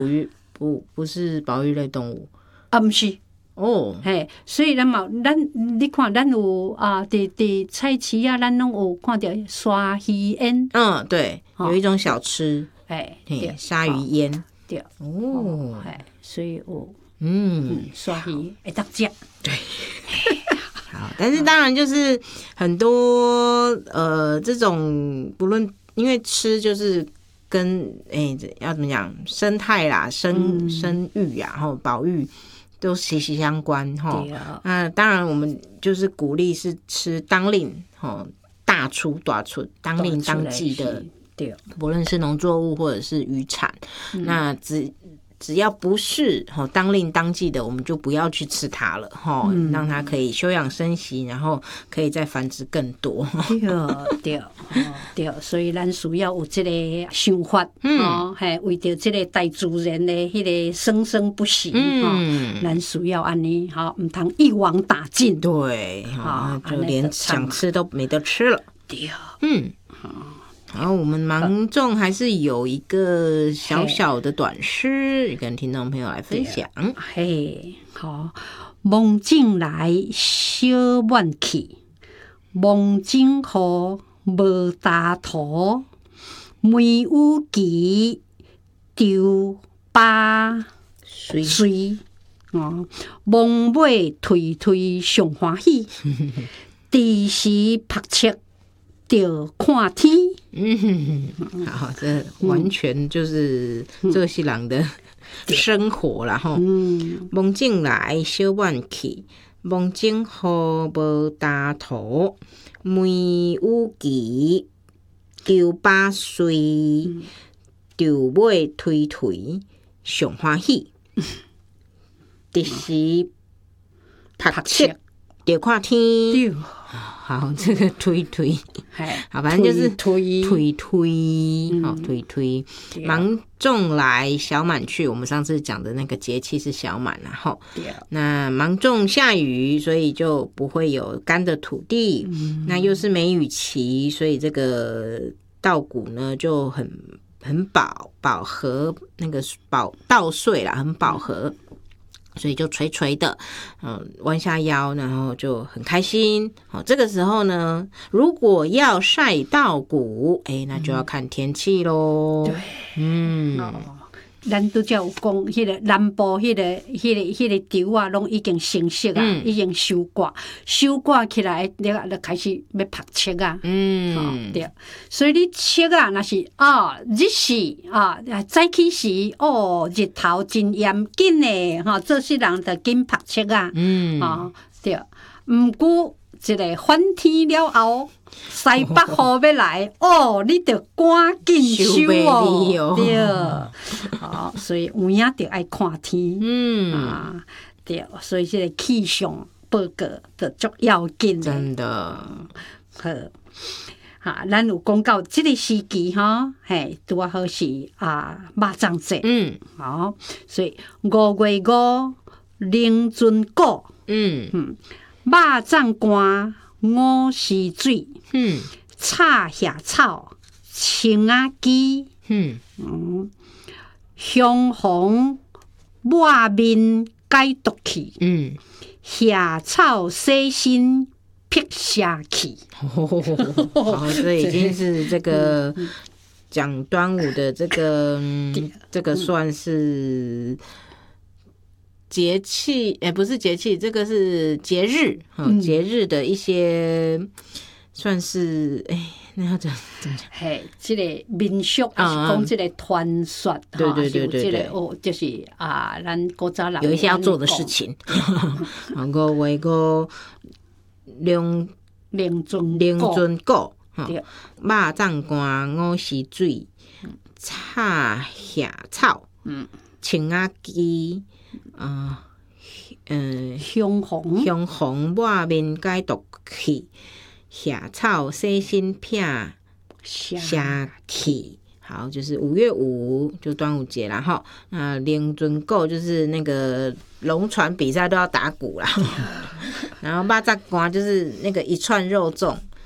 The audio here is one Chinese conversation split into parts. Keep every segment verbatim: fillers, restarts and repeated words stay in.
鱼不不是保育类动物啊，不是。 哦， 嘿，所以咱嘛，咱你看，咱有啊，伫伫菜市啊，咱拢有看到鲨鱼烟。 嗯，对，有一种小吃， 哎， 嘿，鲨鱼烟， 对， 哦， 哎，所以有嗯， 鲨鱼会当食， 对。好，但是当然就是很多呃这种不论因为吃就是跟哎、欸、要怎么讲生态啦、生、嗯、生育啊，然后保育都息息相关哈。那当然我们就是鼓励是吃当令哈，大出大出当令当季的，对，不论是农作物或者是渔产，嗯、那只。只要不是当令当季的，我们就不要去吃它了，嗯、让它可以休养生息，然后可以再繁殖更多。 对对对，所以咱需要有这个想法，嗯，嘿，为着这个大自然的迄个生生不息，嗯，咱需要安尼，好，唔通一网打尽， 对，啊，就连想吃都没得吃了。 对， 嗯。然后我们芒种还是有一个小小的短诗，跟听众朋友来分享。 嘿，好，梦境来小满去，梦境好无大图，梅有奇丢巴水，哦，梦尾推推上欢喜，第时拍切。就看天， 嗯，好，这完全就是做西人的生活啦吼。梦境来小满去，梦境好无大图，梅有奇，丢巴水，丢尾推推上欢喜，第时拍切就看天。好，这个推推，好，反正就是推推推，好推推，芒种来小满去。我们上次讲的那个节气是小满，然后那芒种下雨，所以就不会有干的土地。嗯、那又是梅雨期，所以这个稻谷呢就很很饱饱和，那个饱稻穗啦，很饱和。所以就垂垂的，嗯，弯下腰，然后就很开心。好，这个时候呢，如果要晒稻谷，哎，那就要看天气咯。 对， 嗯。 哦，咱都叫有讲，迄个南部迄个、迄个、迄个稻啊，拢已经成熟啊，嗯、已经收割，收割起来，你就开始要拍切啊。嗯，哦，对，所以你切啊，那是哦，日时啊，早起时哦，日头真严紧的哈，做事人就紧拍切啊。嗯，啊，对，毋过一个反天了后。西北雨要来哦，你得赶紧收哦，对，好，所以有影得爱看天，嗯啊，对，所以这个气象报告就足要紧， 真的， 好，哈，咱有讲到这个时期哈，嘿，拄啊好是啊肉粽节，嗯，好，所以五月五凌春果，嗯嗯，肉粽干。五时水，嗯，插夏草，青啊鸡，嗯嗯，香红抹面解毒去，嗯，夏草洗身辟邪去。 哦，这已经是这个讲端午的这个、嗯、这个算是。节气，哎、欸，不是节气，这个是节日，嗯，节日的一些算是，哎、欸，那要怎怎么讲？ 嘿，这个民俗还是讲这个传说， 对对对对对， 这个哦，就是啊，咱古早人有一些要做的事情。然后为个凌凌春凌春果，肉粽干五时水，插夏草，嗯，青仔鸡。啊，嗯， 香红香红抹面解毒去，夏草洗身辟邪去。好，就是五月五就端午节啦哈。那凌春果就是那个龙船比赛都要打鼓啦。然后肉粽干就是那个一串肉粽，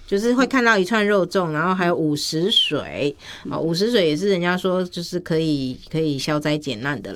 就是会看到一串肉粽，然后还有午时水，哦，午时水也是人家说就是可以可以消灾解难的